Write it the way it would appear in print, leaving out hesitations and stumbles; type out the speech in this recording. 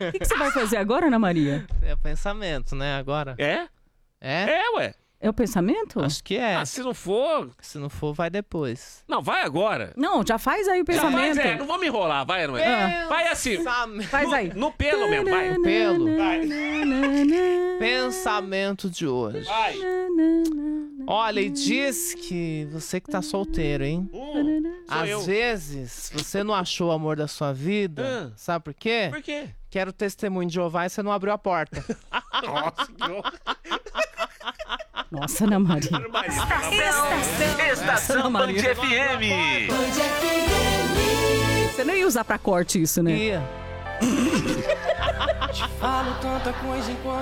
O que você vai fazer agora, Ana Maria? É o pensamento, né, agora? É? É? Ué. É o pensamento? Acho que é. Se não for... Se não for, vai depois. Não, vai agora. Não, já faz aí o Já pensamento. faz, não vamos enrolar, vai, não é? Vai assim. Faz aí. No pelo mesmo, vai. Pelo. Vai. Pensamento de hoje. Vai. Olha, e diz que você que tá solteiro, hein? Sou eu. Às vezes, você não achou o amor da sua vida. Sabe por quê? Por quê? Que era o testemunho de Jeová e você não abriu a porta. Nossa, que horror. Nossa, Ana Maria. Estação Band FM. Você não ia usar pra corte isso, né? Ia. Falo tanta coisa enquanto